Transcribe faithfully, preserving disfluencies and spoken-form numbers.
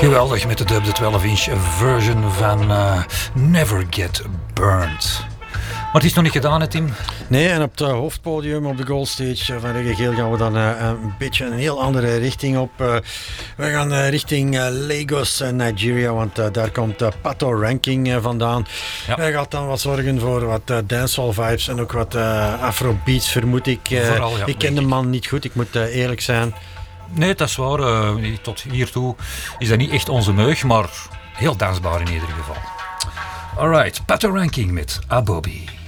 Geweldig met de dub, de twaalf inch version van uh, Never Get Burned. Maar het is nog niet gedaan, hè, Tim? Nee, en op het hoofdpodium, op de Gold Stage van Reggae Geel, gaan we dan uh, een beetje een heel andere richting op. Uh, we gaan uh, richting uh, Lagos, uh, Nigeria, want uh, daar komt uh, Pato Ranking uh, vandaan. Ja. Hij gaat dan wat zorgen voor wat uh, dancehall vibes en ook wat uh, afrobeats, vermoed ik. Uh, Vooral, ja, ik ken de man niet goed, ik moet uh, eerlijk zijn. Nee, dat is waar. Uh, tot hiertoe is dat niet echt onze meug, maar heel dansbaar in ieder geval. Alright, Pato Ranking met Abobi.